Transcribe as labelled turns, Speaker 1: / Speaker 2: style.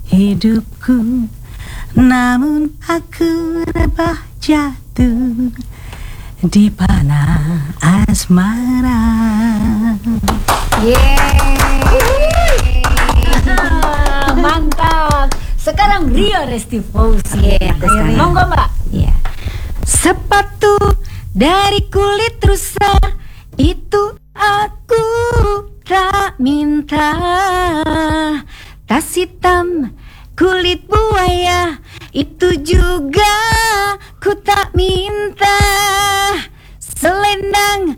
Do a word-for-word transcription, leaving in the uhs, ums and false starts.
Speaker 1: hidupku, namun aku rebah jatuh di panah asmara.
Speaker 2: Yeay. Mantap. Sekarang Rio Restifauzi.
Speaker 1: Yeah,
Speaker 2: Monggo Mbak.
Speaker 1: Yeah. Sepatu dari kulit rusa itu aku tak minta. Tas hitam kulit buaya itu juga ku tak minta. Selendang